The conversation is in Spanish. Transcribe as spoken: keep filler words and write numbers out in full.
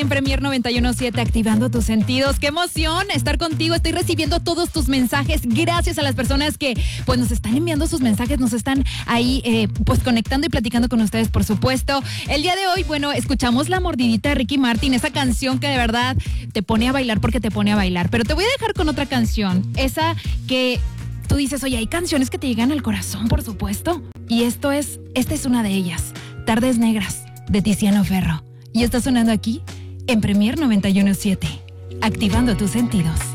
En Premier noventa y uno punto siete, activando tus sentidos. ¡Qué emoción estar contigo! Estoy recibiendo todos tus mensajes. Gracias a las personas que pues nos están enviando sus mensajes, nos están ahí eh, pues conectando y platicando con ustedes, por supuesto. El día de hoy, bueno, escuchamos La Mordidita de Ricky Martin, esa canción que de verdad te pone a bailar porque te pone a bailar. Pero te voy a dejar con otra canción, esa que tú dices, oye, hay canciones que te llegan al corazón, por supuesto. Y esto es, esta es una de ellas, Tardes Negras, de Tiziano Ferro. Y está sonando aquí en Premier noventa y uno punto siete, activando tus sentidos.